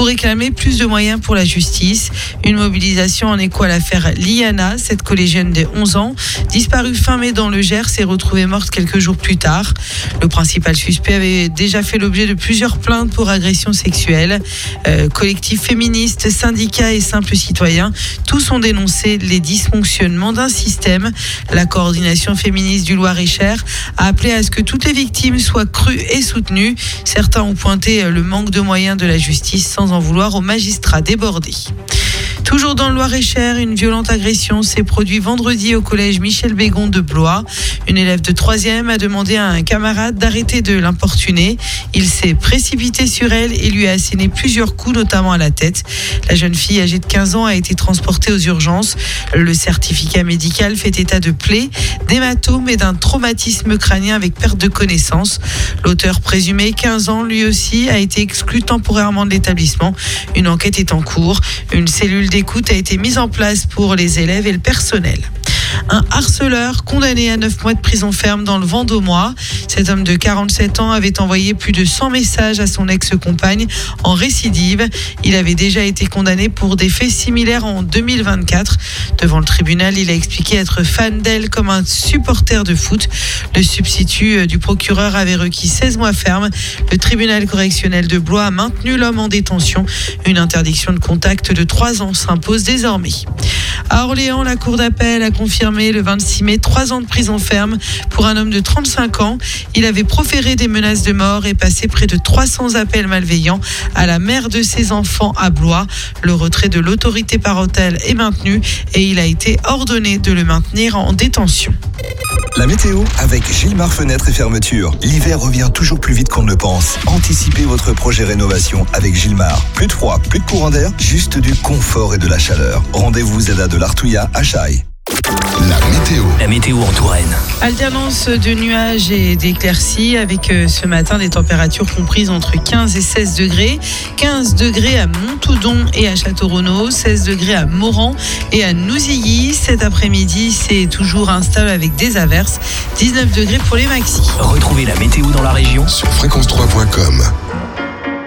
pour réclamer plus de moyens pour la justice. Une mobilisation en écho à l'affaire Liana, cette collégienne de 11 ans, disparue fin mai dans le Gers et retrouvée morte quelques jours plus tard. Le principal suspect avait déjà fait l'objet de plusieurs plaintes pour agression sexuelle. Collectifs féministes, syndicats et simples citoyens, tous ont dénoncé les dysfonctionnements d'un système. La coordination féministe du Loir-et-Cher a appelé à ce que toutes les victimes soient crues et soutenues. Certains ont pointé le manque de moyens de la justice sans en vouloir aux magistrats débordés. Toujours dans le Loir-et-Cher, une violente agression s'est produite vendredi au collège Michel Bégon de Blois. Une élève de 3e a demandé à un camarade d'arrêter de l'importuner. Il s'est précipité sur elle et lui a asséné plusieurs coups, notamment à la tête. La jeune fille âgée de 15 ans a été transportée aux urgences. Le certificat médical fait état de plaies, d'hématomes et d'un traumatisme crânien avec perte de connaissance. L'auteur présumé, 15 ans, lui aussi, a été exclu temporairement de l'établissement. Une enquête est en cours. Une cellule d'écoute a été mise en place pour les élèves et le personnel. Un harceleur condamné à 9 mois de prison ferme dans le Vendômois. Cet homme de 47 ans avait envoyé plus de 100 messages à son ex-compagne en récidive. Il avait déjà été condamné pour des faits similaires en 2024. Devant le tribunal, il a expliqué être fan d'elle comme un supporter de foot. Le substitut du procureur avait requis 16 mois ferme. Le tribunal correctionnel de Blois a maintenu l'homme en détention. Une interdiction de contact de 3 ans s'impose désormais. À Orléans, la cour d'appel a confirmé le 26 mai 3 ans de prison ferme pour un homme de 35 ans. Il avait proféré des menaces de mort et passé près de 300 appels malveillants à la mère de ses enfants à Blois. Le retrait de l'autorité parentale est maintenu et il a été ordonné de le maintenir en détention. La météo avec Gilmar Fenêtres et Fermetures. L'hiver revient toujours plus vite qu'on ne le pense. Anticipez votre projet rénovation avec Gilmar. Plus de froid, plus de courant d'air, juste du confort et de la chaleur. Rendez-vous ZADA de l'Artouillat à Chaille. La météo en Touraine. Alternance de nuages et d'éclaircies avec ce matin des températures comprises entre 15 et 16 degrés. 15 degrés à Montoudon et à Château-Renaud, 16 degrés à Moran et à Nouzilly. Cet après-midi, c'est toujours instable avec des averses. 19 degrés pour les maxis. Retrouvez la météo dans la région sur fréquence3.com.